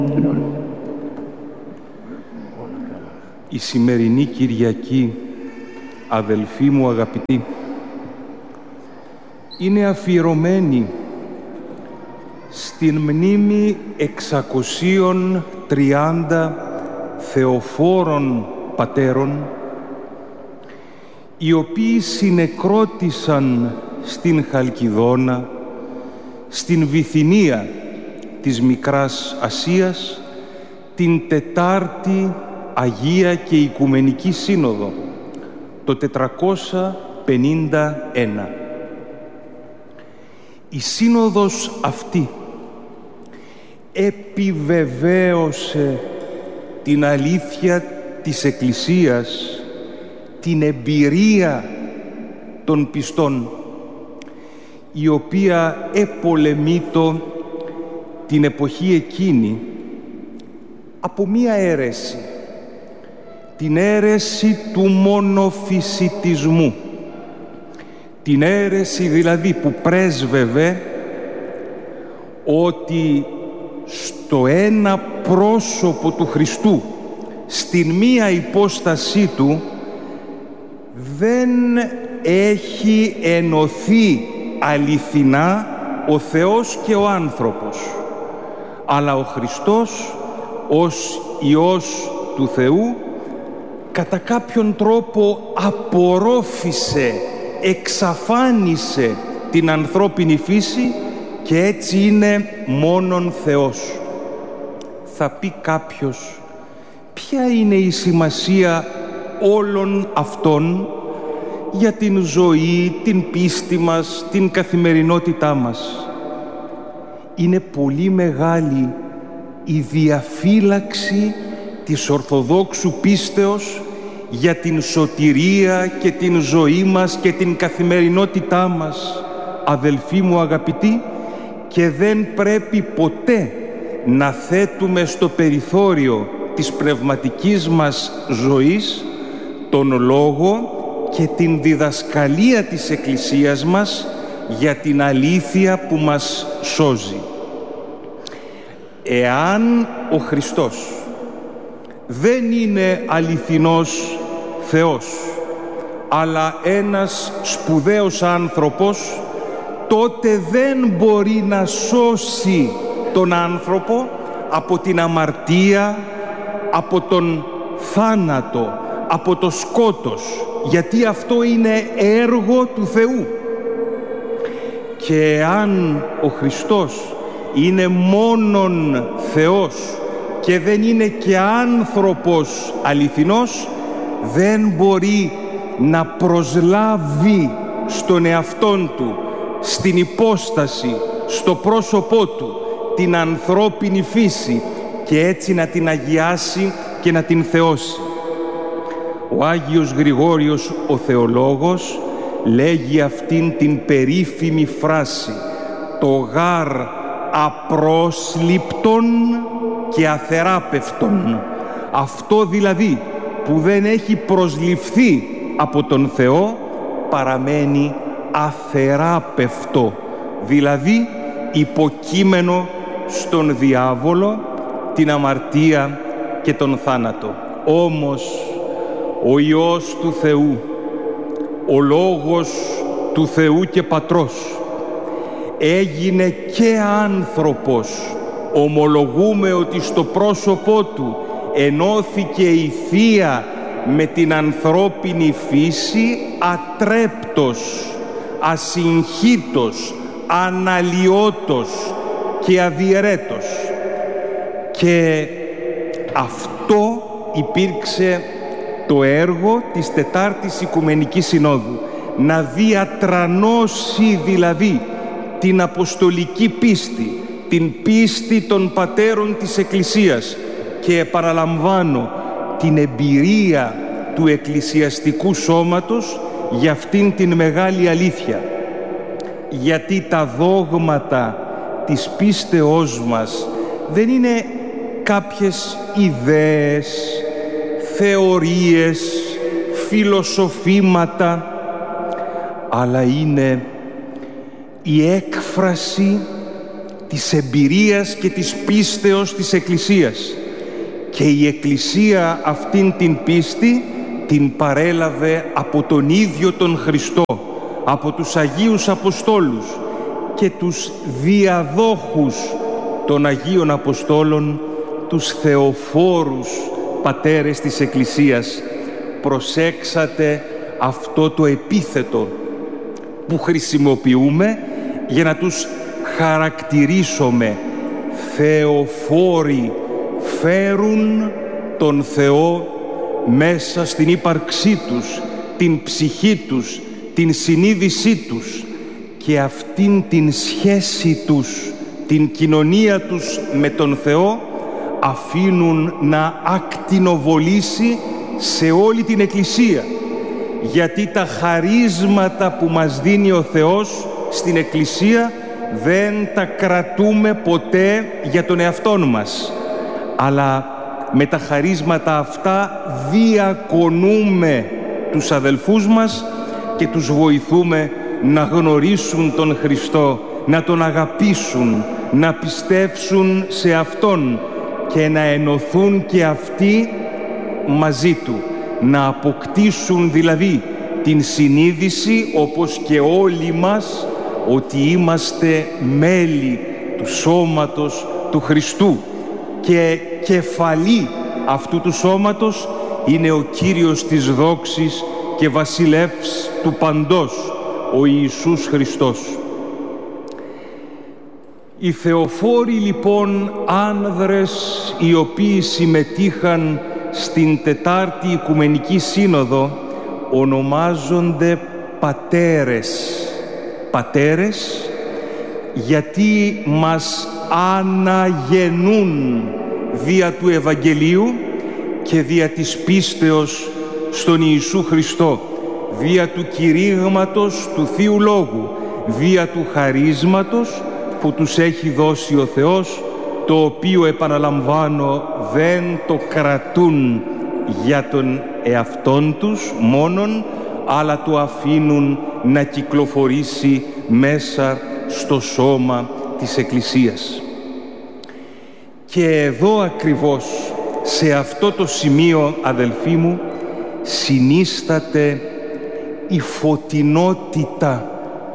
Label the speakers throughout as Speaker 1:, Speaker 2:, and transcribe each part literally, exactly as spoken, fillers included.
Speaker 1: Η σημερινή Κυριακή, αδελφοί μου αγαπητοί, είναι αφιερωμένη στην μνήμη εξακοσίων τριάντα θεοφόρων πατέρων, οι οποίοι συνεκρότησαν στην Χαλκιδόνα, στην Βυθινία της Μικράς Ασίας, την Τετάρτη Αγία και Οικουμενική Σύνοδο, το τετρακόσια πενήντα ένα. Η σύνοδος αυτή επιβεβαίωσε την αλήθεια της Εκκλησίας, την εμπειρία των πιστών, η οποία επολεμείτο την εποχή εκείνη από μία αίρεση, την αίρεση του μονοφυσιτισμού, την αίρεση δηλαδή που πρέσβευε ότι στο ένα πρόσωπο του Χριστού, στην μία υπόστασή του, δεν έχει ενωθεί αληθινά ο Θεός και ο άνθρωπος, αλλά ο Χριστός ως Υιός του Θεού κατά κάποιον τρόπο απορρόφησε, εξαφάνισε την ανθρώπινη φύση και έτσι είναι μόνον Θεός. Θα πει κάποιος, ποια είναι η σημασία όλων αυτών για την ζωή, την πίστη μας, την καθημερινότητά μας? Είναι πολύ μεγάλη η διαφύλαξη της Ορθοδόξου πίστεως για την σωτηρία και την ζωή μας και την καθημερινότητά μας, αδελφοί μου αγαπητοί, και δεν πρέπει ποτέ να θέτουμε στο περιθώριο της πνευματικής μας ζωής τον λόγο και την διδασκαλία της Εκκλησίας μας για την αλήθεια που μας σώζει. Εάν ο Χριστός δεν είναι αληθινός Θεός, αλλά ένας σπουδαίος άνθρωπος, τότε δεν μπορεί να σώσει τον άνθρωπο από την αμαρτία, από τον θάνατο, από το σκότος, γιατί αυτό είναι έργο του Θεού. Και αν ο Χριστός είναι μόνον Θεός και δεν είναι και άνθρωπος αληθινός, δεν μπορεί να προσλάβει στον εαυτόν του, στην υπόσταση, στο πρόσωπό του, την ανθρώπινη φύση και έτσι να την αγιάσει και να την θεώσει. Ο Άγιος Γρηγόριος ο Θεολόγος λέγει αυτήν την περίφημη φράση: «Το γάρ απρόσληπτον και αθεράπευτον». Αυτό δηλαδή που δεν έχει προσληφθεί από τον Θεό παραμένει αθεράπευτο, δηλαδή υποκείμενο στον διάβολο, την αμαρτία και τον θάνατο. Όμως ο Υιός του Θεού, ο Λόγος του Θεού και Πατρός, έγινε και άνθρωπος. Ομολογούμε ότι στο πρόσωπό του ενώθηκε η Θεία με την ανθρώπινη φύση ατρέπτος, ασυγχύτος, αναλυότος και αδιαιρέτος. Και αυτό υπήρξε το έργο της Τετάρτης Οικουμενικής Συνόδου. Να διατρανώσει δηλαδή την αποστολική πίστη, την πίστη των πατέρων της Εκκλησίας και επαναλαμβάνω την εμπειρία του εκκλησιαστικού σώματος για αυτήν την μεγάλη αλήθεια. Γιατί τα δόγματα της πίστεώς μας δεν είναι κάποιες ιδέες, θεωρίες, φιλοσοφήματα, αλλά είναι η έκφραση της εμπειρίας και της πίστεως της Εκκλησίας. Και η Εκκλησία αυτήν την πίστη την παρέλαβε από τον ίδιο τον Χριστό, από τους Αγίους Αποστόλους και τους διαδόχους των Αγίων Αποστόλων, τους θεοφόρους πατέρες της Εκκλησίας. Προσέξατε αυτό το επίθετο που χρησιμοποιούμε για να τους χαρακτηρίσουμε. Θεοφόροι φέρουν τον Θεό μέσα στην ύπαρξή τους, την ψυχή τους, την συνείδησή τους, και αυτήν την σχέση τους, την κοινωνία τους με τον Θεό αφήνουν να ακτινοβολήσει σε όλη την Εκκλησία, γιατί τα χαρίσματα που μας δίνει ο Θεός στην Εκκλησία δεν τα κρατούμε ποτέ για τον εαυτόν μας, αλλά με τα χαρίσματα αυτά διακονούμε τους αδελφούς μας και τους βοηθούμε να γνωρίσουν τον Χριστό, να τον αγαπήσουν, να πιστεύσουν σε Αυτόν και να ενωθούν και αυτοί μαζί Του, να αποκτήσουν δηλαδή την συνείδηση, όπως και όλοι μας, ότι είμαστε μέλη του σώματος του Χριστού και κεφαλή αυτού του σώματος είναι ο Κύριος της δόξης και βασιλεύς του παντός, ο Ιησούς Χριστός. Οι θεοφόροι λοιπόν άνδρες, οι οποίοι συμμετείχαν στην Τετάρτη Οικουμενική Σύνοδο, ονομάζονται πατέρες. Πατέρες γιατί μας αναγεννούν δια του Ευαγγελίου και δια της πίστεως στον Ιησού Χριστό, δια του κηρύγματος του Θείου Λόγου, δια του χαρίσματος που τους έχει δώσει ο Θεός, το οποίο, επαναλαμβάνω, δεν το κρατούν για τον εαυτόν τους μόνον, αλλά το αφήνουν να κυκλοφορήσει μέσα στο σώμα της Εκκλησίας. Και εδώ ακριβώς, σε αυτό το σημείο, αδελφοί μου, συνίσταται η φωτεινότητα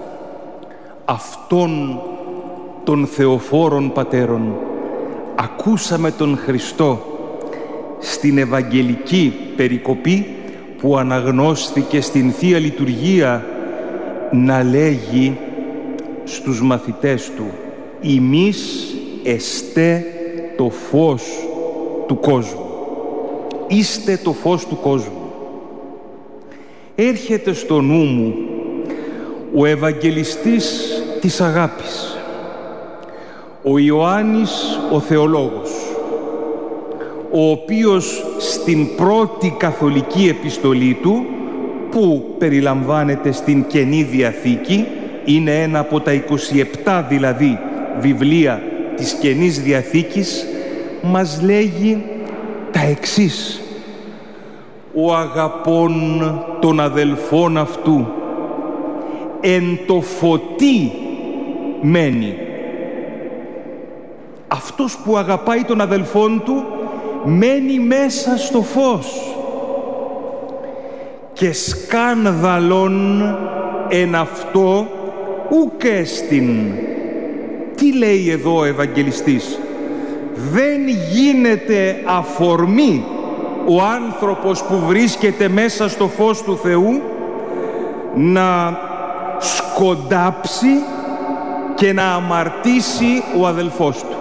Speaker 1: αυτών των θεοφόρων πατέρων. Ακούσαμε τον Χριστό στην Ευαγγελική περικοπή που αναγνώστηκε στην Θεία Λειτουργία να λέγει στους μαθητές του: «Ημείς εστέ το φως του κόσμου». Είστε το φως του κόσμου. Έρχεται στο νου μου ο Ευαγγελιστής της αγάπης, ο Ιωάννης ο Θεολόγος, ο οποίος στην πρώτη καθολική επιστολή του, που περιλαμβάνεται στην Καινή Διαθήκη, είναι ένα από τα είκοσι επτά δηλαδή βιβλία της Καινής Διαθήκης, μας λέγει τα εξής: «Ο αγαπών των αδελφών αυτού εν το φωτί μένει». Αυτός που αγαπάει τον αδελφόν του μένει μέσα στο φως. «Και σκάνδαλον εν αυτό ουκ εστιν». Τι λέει εδώ ο Ευαγγελιστής? Δεν γίνεται αφορμή ο άνθρωπος που βρίσκεται μέσα στο φως του Θεού να σκοντάψει και να αμαρτήσει ο αδελφός του.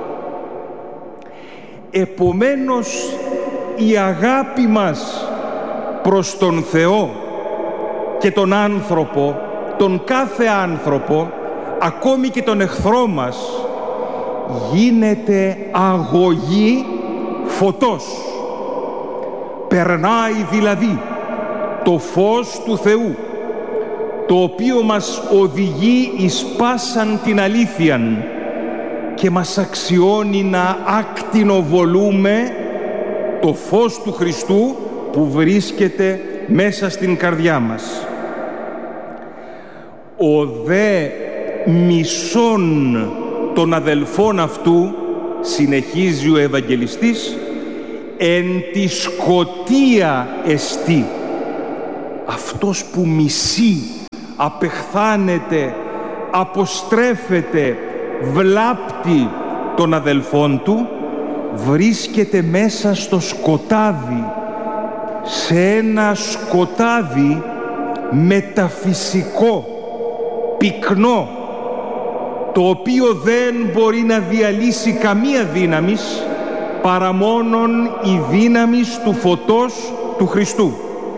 Speaker 1: Επομένως, η αγάπη μας προς τον Θεό και τον άνθρωπο, τον κάθε άνθρωπο, ακόμη και τον εχθρό μας, γίνεται αγωγή φωτός. Περνάει δηλαδή το φως του Θεού, το οποίο μας οδηγεί εις πάσαν την αλήθειαν και μας αξιώνει να ακτινοβολούμε το φως του Χριστού που βρίσκεται μέσα στην καρδιά μας. Ο δε μισών των αδελφών αυτού, συνεχίζει ο Ευαγγελιστής, εν τη σκοτία εστί. Αυτός που μισεί, απεχθάνεται, αποστρέφεται, βλάπτει των αδελφών του, βρίσκεται μέσα στο σκοτάδι, σε ένα σκοτάδι μεταφυσικό, πυκνό, το οποίο δεν μπορεί να διαλύσει καμία δύναμις παρά μόνον η δύναμις του φωτός του Χριστού.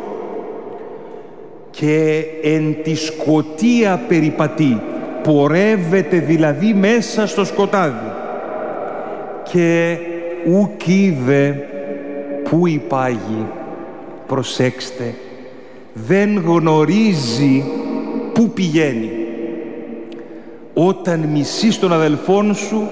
Speaker 1: Και εν τη σκοτία περιπατεί, πορεύεται δηλαδή μέσα στο σκοτάδι, και ουκ είδε που υπάγει. Προσέξτε, δεν γνωρίζει που πηγαίνει. Όταν μισείς τον αδελφόν σου,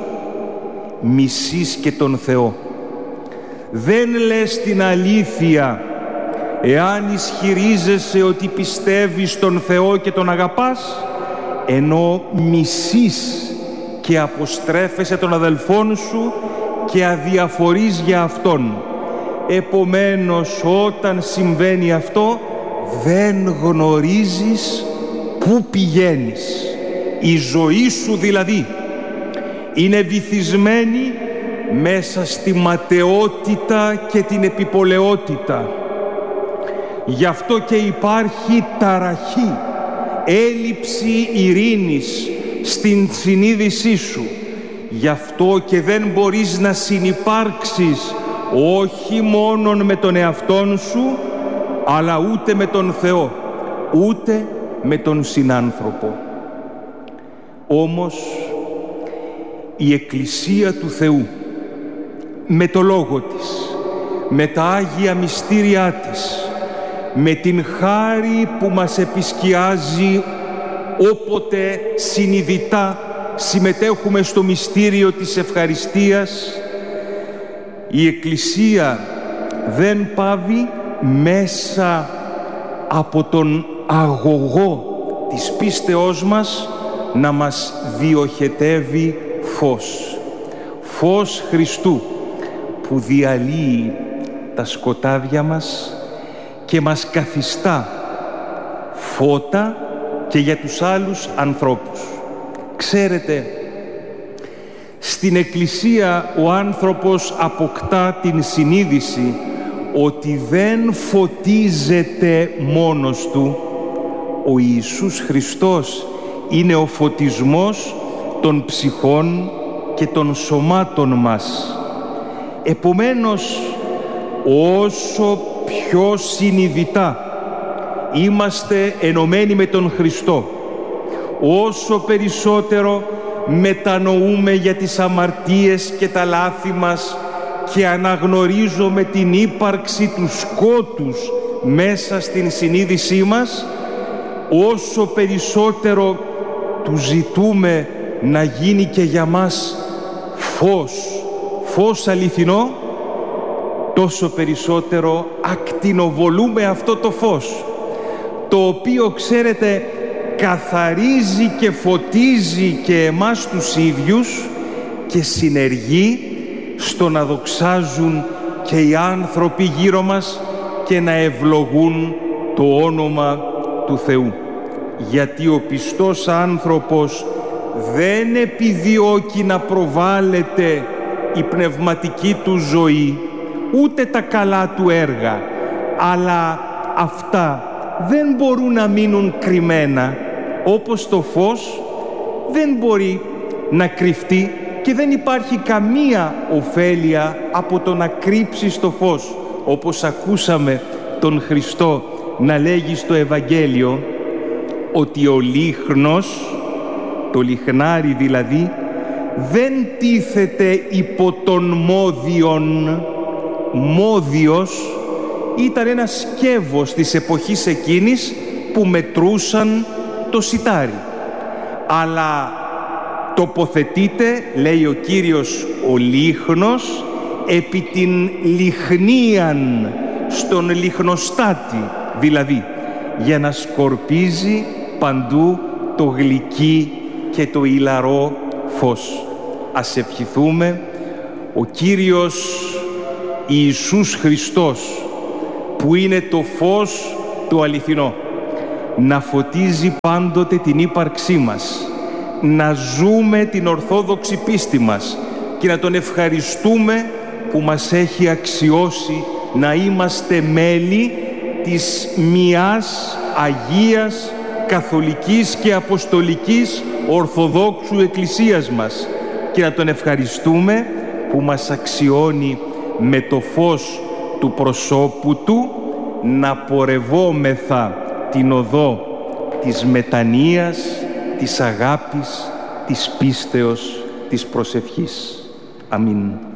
Speaker 1: μισείς και τον Θεό. Δεν λες την αλήθεια εάν ισχυρίζεσαι ότι πιστεύεις τον Θεό και τον αγαπάς, ενώ μισείς και αποστρέφεσαι τον αδελφόν σου και αδιαφορείς για αυτόν. Επομένως, όταν συμβαίνει αυτό, δεν γνωρίζεις πού πηγαίνεις. Η ζωή σου δηλαδή είναι βυθισμένη μέσα στη ματαιότητα και την επιπολαιότητα. Γι' αυτό και υπάρχει ταραχή, έλλειψη ειρήνης στην συνείδησή σου. Γι' αυτό και δεν μπορείς να συνυπάρξεις όχι μόνον με τον εαυτόν σου, αλλά ούτε με τον Θεό, ούτε με τον συνάνθρωπο. Όμως η Εκκλησία του Θεού, με το Λόγο της, με τα Άγια μυστήριά της, με την χάρη που μας επισκιάζει όποτε συνειδητά συμμετέχουμε στο μυστήριο της ευχαριστίας, η Εκκλησία δεν πάβει μέσα από τον αγωγό της πίστεώς μας να μας διοχετεύει φως. Φως Χριστού που διαλύει τα σκοτάδια μας και μας καθιστά φώτα και για τους άλλους ανθρώπους. Ξέρετε, στην Εκκλησία ο άνθρωπος αποκτά την συνείδηση ότι δεν φωτίζεται μόνος του. Ο Ιησούς Χριστός είναι ο φωτισμός των ψυχών και των σωμάτων μας. Επομένως, όσο πιο συνειδητά είμαστε ενωμένοι με τον Χριστό, όσο περισσότερο μετανοούμε για τις αμαρτίες και τα λάθη μας και αναγνωρίζουμε την ύπαρξη του σκότους μέσα στην συνείδησή μας, όσο περισσότερο του ζητούμε να γίνει και για μας φως, φως αληθινό, τόσο περισσότερο ακτινοβολούμε αυτό το φως, το οποίο, ξέρετε, καθαρίζει και φωτίζει και εμάς τους ίδιους και συνεργεί στο να δοξάζουν και οι άνθρωποι γύρω μας και να ευλογούν το όνομα του Θεού. Γιατί ο πιστός άνθρωπος δεν επιδιώκει να προβάλλεται η πνευματική του ζωή, ούτε τα καλά του έργα, αλλά αυτά δεν μπορούν να μείνουν κρυμμένα, όπως το φως δεν μπορεί να κρυφτεί και δεν υπάρχει καμία ωφέλεια από το να κρύψει το φως. Όπως ακούσαμε τον Χριστό να λέγει στο Ευαγγέλιο ότι ο λίχνος, το λιχνάρι δηλαδή, δεν τίθεται υπό τον μόδιον. Μόδιος ήταν ένα σκεύος της εποχής εκείνης που μετρούσαν το σιτάρι. Αλλά τοποθετείται, λέει ο Κύριος, ο λίχνος επί την λιχνίαν, στον λιχνοστάτη δηλαδή, για να σκορπίζει παντού το γλυκύ και το ηλαρό φως. ας ευχηθούμε ο Κύριος Ιησούς Χριστός, που είναι το φως το αληθινό, να φωτίζει πάντοτε την ύπαρξή μας, να ζούμε την ορθόδοξη πίστη μας και να τον ευχαριστούμε που μας έχει αξιώσει να είμαστε μέλη της μιας Αγίας, Καθολικής και Αποστολικής Ορθοδόξου Εκκλησίας μας και να τον ευχαριστούμε που μας αξιώνει με το φως του προσώπου του να πορευόμεθα την οδό της μετανοίας, της αγάπης, της πίστεως, της προσευχής. Αμήν.